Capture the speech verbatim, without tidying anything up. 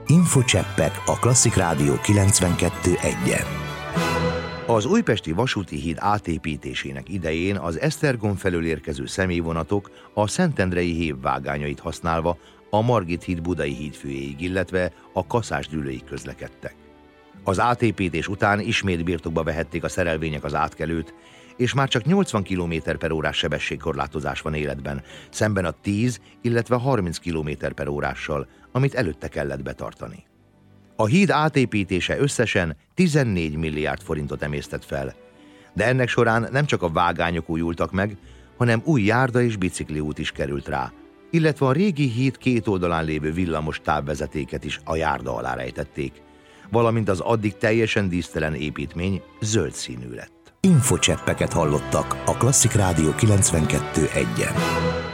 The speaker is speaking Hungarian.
Infocseppek a Klasszik Rádió kilencvenkettő egyen. Az újpesti vasúti híd átépítésének idején az Esztergom felől érkező személyvonatok a Szentendrei hév vágányait használva a Margit híd budai hídfőjéig, illetve a Kaszás-Dülőig közlekedtek. Az átépítés után ismét birtokba vehették a szerelvények az átkelőt, és már csak nyolcvan kilométer per órás sebességkorlátozás van életben, szemben a tíz, illetve harminc kilométer per órással, amit előtte kellett betartani. A híd átépítése összesen tizennégy milliárd forintot emésztett fel, de ennek során nem csak a vágányok újultak meg, hanem új járda és bicikliút is került rá, illetve a régi híd két oldalán lévő villamos távvezetéket is a járda alá rejtették, valamint az addig teljesen dísztelen építmény zöld színű lett. Infocseppeket hallottak a Klasszik Rádió kilencvenkettő egyen.